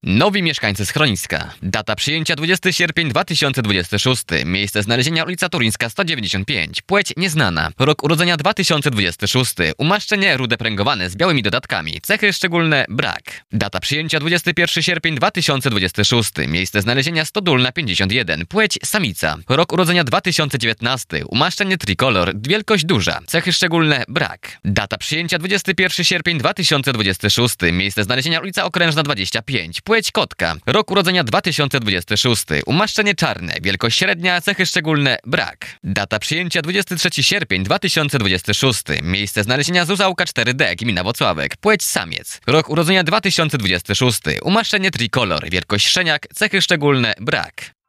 Nowi mieszkańcy schroniska. Data przyjęcia 20 sierpień 2026. Miejsce znalezienia ulica Turyńska 195. Płeć nieznana. Rok urodzenia 2026. Umaszczenie rude pręgowane z białymi dodatkami. Cechy szczególne brak. Data przyjęcia 21 sierpień 2026. Miejsce znalezienia Stodólna 51. Płeć samica. Rok urodzenia 2019. Umaszczenie trikolor. Wielkość duża. Cechy szczególne brak. Data przyjęcia 21 sierpień 2026. Miejsce znalezienia ulica Okrężna 25. Płeć kotka. Rok urodzenia 2026. Umaszczenie czarne. Wielkość średnia. Cechy szczególne brak. Data przyjęcia 23 sierpień 2026. Miejsce znalezienia Zuzałka 4D. Gmina Wocławek. Płeć samiec. Rok urodzenia 2026. Umaszczenie trikolor. Wielkość szczeniak. Cechy szczególne brak.